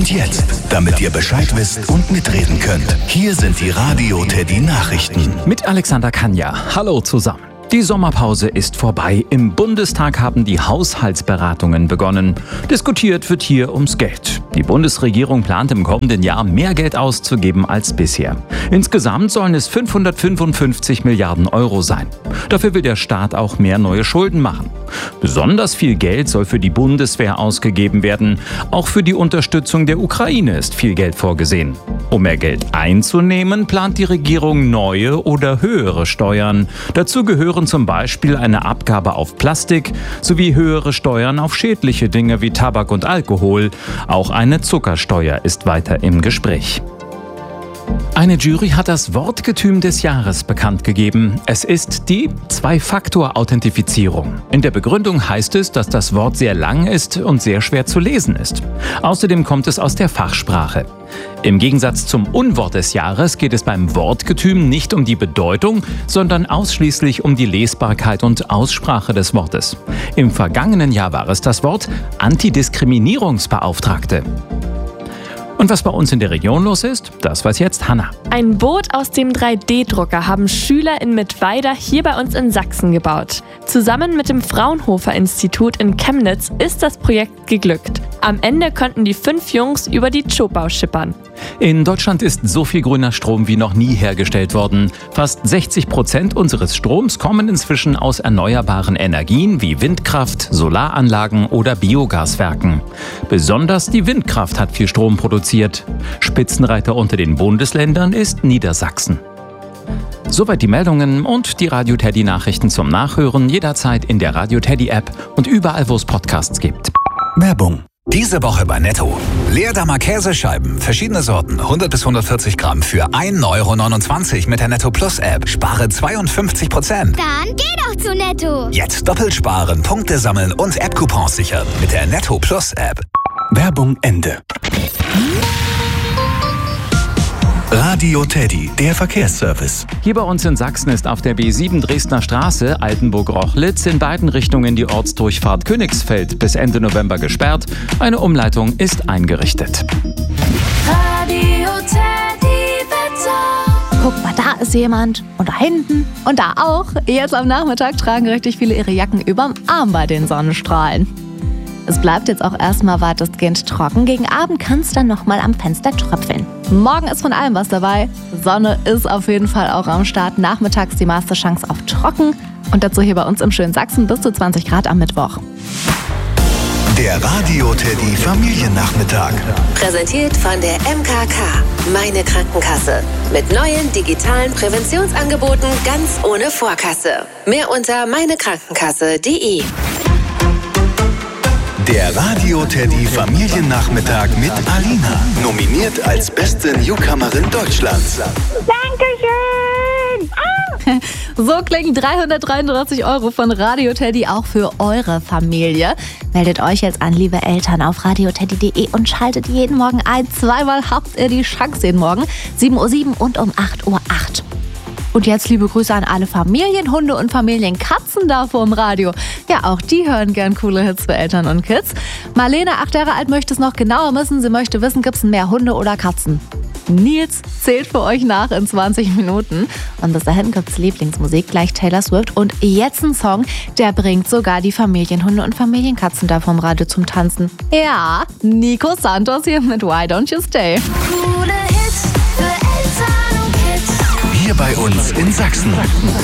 jetzt, damit ihr Bescheid wisst und mitreden könnt, hier sind die Radio Teddy Nachrichten. Mit Alexander Kanja. Hallo zusammen. Die Sommerpause ist vorbei. Im Bundestag haben die Haushaltsberatungen begonnen. Diskutiert wird hier ums Geld. Die Bundesregierung plant im kommenden Jahr mehr Geld auszugeben als bisher. Insgesamt sollen es 555 Milliarden Euro sein. Dafür will der Staat auch mehr neue Schulden machen. Besonders viel Geld soll für die Bundeswehr ausgegeben werden. Auch für die Unterstützung der Ukraine ist viel Geld vorgesehen. Um mehr Geld einzunehmen, plant die Regierung neue oder höhere Steuern. Dazu gehören zum Beispiel eine Abgabe auf Plastik sowie höhere Steuern auf schädliche Dinge wie Tabak und Alkohol. Auch eine Zuckersteuer ist weiter im Gespräch. Eine Jury hat das Wortgetüm des Jahres bekannt gegeben. Es ist die Zwei-Faktor-Authentifizierung. In der Begründung heißt es, dass das Wort sehr lang ist und sehr schwer zu lesen ist. Außerdem kommt es aus der Fachsprache. Im Gegensatz zum Unwort des Jahres geht es beim Wortgetüm nicht um die Bedeutung, sondern ausschließlich um die Lesbarkeit und Aussprache des Wortes. Im vergangenen Jahr war es das Wort Antidiskriminierungsbeauftragte. Und was bei uns in der Region los ist, das weiß jetzt Hanna. Ein Boot aus dem 3D-Drucker haben Schüler in Mittweida hier bei uns in Sachsen gebaut. Zusammen mit dem Fraunhofer-Institut in Chemnitz ist das Projekt geglückt. Am Ende konnten die 5 Jungs über die Tschopau schippern. In Deutschland ist so viel grüner Strom wie noch nie hergestellt worden. Fast 60% unseres Stroms kommen inzwischen aus erneuerbaren Energien wie Windkraft, Solaranlagen oder Biogaswerken. Besonders die Windkraft hat viel Strom produziert. Spitzenreiter unter den Bundesländern ist Niedersachsen. Soweit die Meldungen und die Radio Teddy Nachrichten zum Nachhören jederzeit in der Radio Teddy App und überall, wo es Podcasts gibt. Werbung. Diese Woche bei Netto. Leerdammer Käsescheiben, verschiedene Sorten, 100 bis 140 Gramm für 1,29 € mit der Netto Plus App. Spare 52%. Dann geh doch zu Netto. Jetzt doppelt sparen, Punkte sammeln und App-Coupons sichern mit der Netto Plus App. Werbung Ende. Radio Teddy, der Verkehrsservice. Hier bei uns in Sachsen ist auf der B7 Dresdner Straße Altenburg-Rochlitz in beiden Richtungen die Ortsdurchfahrt Königsfeld bis Ende November gesperrt. Eine Umleitung ist eingerichtet. Radio Teddy Wetter. Guck mal, da ist jemand. Und da hinten. Und da auch. Jetzt am Nachmittag tragen richtig viele ihre Jacken überm Arm bei den Sonnenstrahlen. Es bleibt jetzt auch erstmal weitestgehend trocken. Gegen Abend kann es dann nochmal am Fenster tröpfeln. Morgen ist von allem was dabei. Sonne ist auf jeden Fall auch am Start. Nachmittags die meiste Chance auf trocken. Und dazu hier bei uns im schönen Sachsen bis zu 20 Grad am Mittwoch. Der Radio Teddy Familiennachmittag. Präsentiert von der MKK, meine Krankenkasse. Mit neuen digitalen Präventionsangeboten ganz ohne Vorkasse. Mehr unter meinekrankenkasse.de. Der Radio Teddy Familiennachmittag mit Alina. Nominiert als beste Newcomerin Deutschlands. Dankeschön. So klingen 333 € von Radio Teddy auch für eure Familie. Meldet euch jetzt an, liebe Eltern, auf radioteddy.de und schaltet jeden Morgen ein. Zweimal habt ihr die Chance den Morgen. 7:07 Uhr und um 8:08 Uhr. Und jetzt liebe Grüße an alle Familienhunde und Familienkatzen da vorm Radio. Ja, auch die hören gern coole Hits für Eltern und Kids. Marlene, 8 Jahre alt, möchte es noch genauer wissen. Sie möchte wissen, gibt es mehr Hunde oder Katzen? Nils zählt für euch nach in 20 Minuten. Und bis dahin gibt's Lieblingsmusik, gleich Taylor Swift. Und jetzt ein Song, der bringt sogar die Familienhunde und Familienkatzen da vom Radio zum Tanzen. Ja, Nico Santos hier mit Why Don't You Stay. Coole Hits für Eltern und Kids. Hier bei uns in Sachsen.